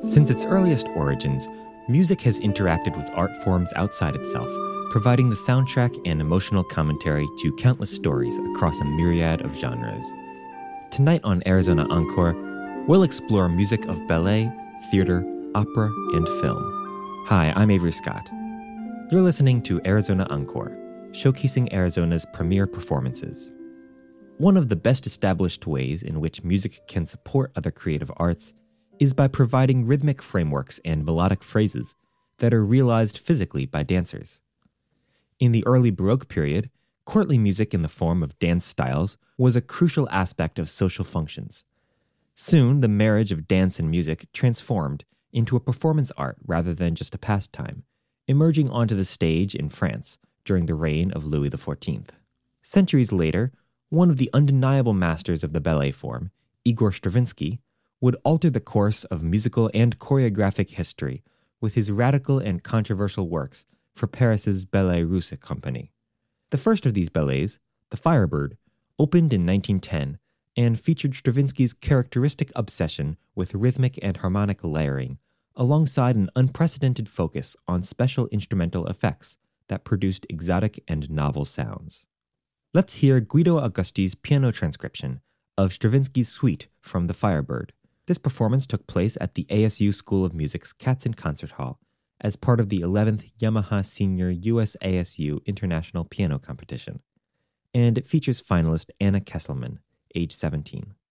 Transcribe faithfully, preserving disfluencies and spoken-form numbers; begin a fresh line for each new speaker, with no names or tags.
Since its earliest origins, music has interacted with art forms outside itself, providing the soundtrack and emotional commentary to countless stories across a myriad of genres. Tonight on Arizona Encore, we'll explore music of ballet, theater, opera, and film. Hi, I'm Avery Scott. You're listening to Arizona Encore, showcasing Arizona's premier performances. One of the best established ways in which music can support other creative arts is by providing rhythmic frameworks and melodic phrases that are realized physically by dancers. In the early Baroque period, courtly music in the form of dance styles was a crucial aspect of social functions. Soon, the marriage of dance and music transformed into a performance art rather than just a pastime, emerging onto the stage in France during the reign of Louis the fourteenth. Centuries later, one of the undeniable masters of the ballet form, Igor Stravinsky, would alter the course of musical and choreographic history with his radical and controversial works for Paris's Ballets Russes company. The first of these ballets, The Firebird, opened in nineteen ten and featured Stravinsky's characteristic obsession with rhythmic and harmonic layering, alongside an unprecedented focus on special instrumental effects that produced exotic and novel sounds. Let's hear Guido Augusti's piano transcription of Stravinsky's suite from The Firebird. This performance took place at the A S U School of Music's Katzen Concert Hall as part of the eleventh Yamaha Senior U S A S U International Piano Competition, and it features finalist Anna Kesselman, age seventeen.